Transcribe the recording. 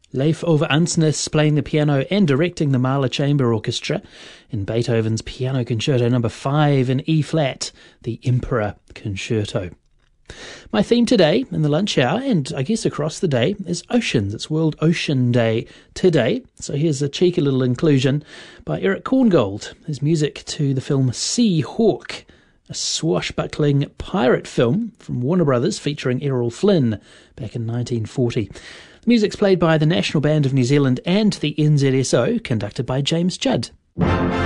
Leif Ove Ansnes playing the piano and directing the Mahler Chamber Orchestra in Beethoven's Piano Concerto No. 5 in E-flat, the Emperor Concerto. My theme today in the lunch hour, and I guess across the day, is oceans. It's World Ocean Day today, so here's a cheeky little inclusion by Eric Korngold, his music to the film Sea Hawk, a swashbuckling pirate film from Warner Brothers featuring Errol Flynn back in 1940. The music's played by the National Band of New Zealand and the NZSO, conducted by James Judd.